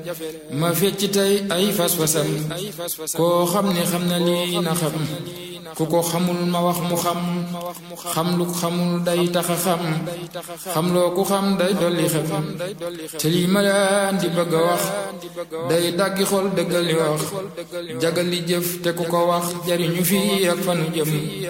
ma fecc tey ay fas-fasam koo xam ne xam na lii na xam ku ko xamul ma wax mu xam lu xamul day taxa xam loo ku xam day dolli xam te lii ma laan di bëgg a wax day daggi xol dëggal li wax jagal li jëf te ku ko wax jariñu fii ak fanu jëm